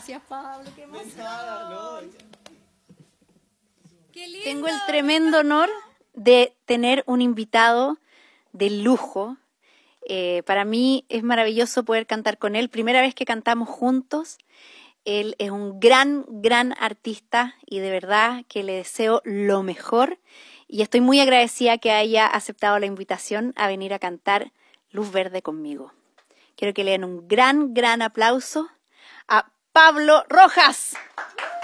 Gracias, Pablo. Qué emoción. Qué lindo. Tengo el tremendo honor de tener un invitado de lujo. Para mí es maravilloso poder cantar con él. Primera vez que cantamos juntos. Él es un gran, gran artista y de verdad que le deseo lo mejor. Y estoy muy agradecida que haya aceptado la invitación a venir a cantar Luz Verde conmigo. Quiero que le den un gran, gran aplauso a Pablo Rojas.